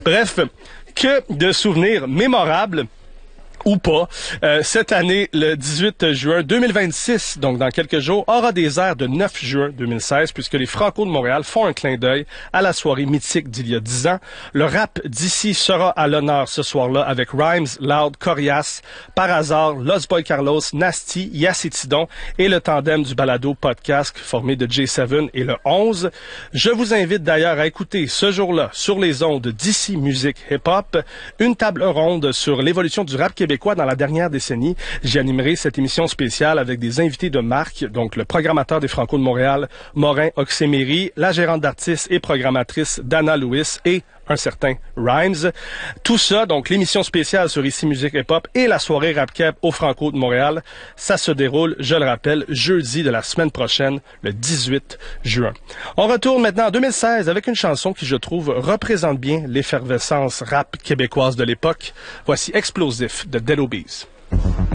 Bref, que de souvenirs mémorables ou pas. Cette année, le 18 juin 2026, donc dans quelques jours, aura des airs de 9 juin 2016, puisque les Franco de Montréal font un clin d'œil à la soirée mythique d'il y a 10 ans. Le rap d'ici sera à l'honneur ce soir-là avec Rhymes, Loud, Corias, Par hasard, Los Boy Carlos, Nasty, Yacitidon et le tandem du balado podcast formé de J7 et le 11. Je vous invite d'ailleurs à écouter ce jour-là sur les ondes d'ici Musique Hip-Hop une table ronde sur l'évolution du rap québécois dans la dernière décennie. J'y animerai cette émission spéciale avec des invités de marque, donc le programmateur des Franco de Montréal, Morin Oxeméry, la gérante d'artistes et programmatrice Dana Lewis et un certain Rhymes. Tout ça, donc l'émission spéciale sur Ici Musique Hip-Hop et la soirée Rap Cap au Franco de Montréal, ça se déroule, je le rappelle, jeudi de la semaine prochaine, le 18 juin. On retourne maintenant en 2016 avec une chanson qui, je trouve, représente bien l'effervescence rap québécoise de l'époque. Voici Explosif de Dead Obies.